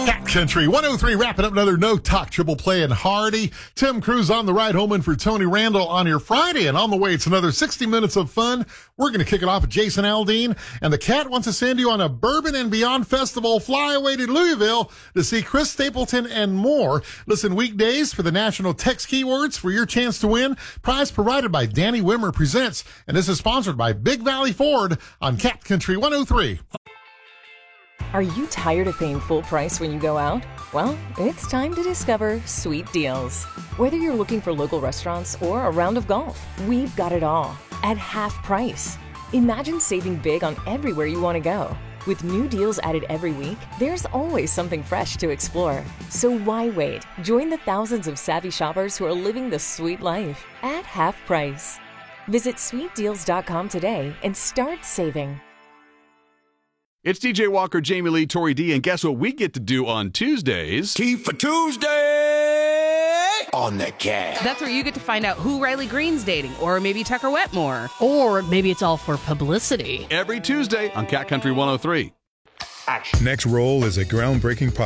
Cat Country 103 wrapping up another No Talk Triple Play in Hardy. Tim Cruz on the ride home in for Tony Randall on your Friday. And on the way, it's another 60 minutes of fun. We're going to kick it off with Jason Aldean. And the Cat wants to send you on a Bourbon and Beyond Festival flyaway to Louisville to see Chris Stapleton and more. Listen weekdays for the national text keywords for your chance to win. Prize provided by Danny Wimmer Presents. And this is sponsored by Big Valley Ford on Cat Country 103. Are you tired of paying full price when you go out? Well, it's time to discover Sweet Deals. Whether you're looking for local restaurants or a round of golf, we've got it all at half price. Imagine saving big on everywhere you want to go. With new deals added every week, there's always something fresh to explore. So why wait? Join the thousands of savvy shoppers who are living the sweet life at half price. Visit sweetdeals.com today and start saving. It's DJ Walker, Jamie Lee, Tori D, and guess what we get to do on Tuesdays? Tea for Tuesday on the Cat. That's where you get to find out who Riley Green's dating, or maybe Tucker Wetmore. Or maybe it's all for publicity. Every Tuesday on Cat Country 103. Next Roll is a groundbreaking podcast